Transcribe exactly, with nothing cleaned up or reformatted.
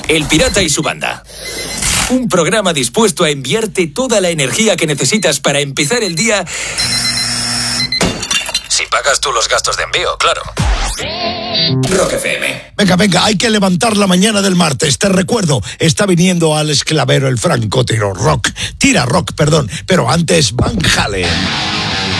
El Pirata y su banda. Un programa dispuesto a enviarte toda la energía que necesitas para empezar el día. Si pagas tú los gastos de envío, claro. Rock F M. Venga, venga, hay que levantar la mañana del martes. Te recuerdo, está viniendo Alex Clavero, el franco tiro rock. Tira rock, perdón. Pero antes, Van Halen.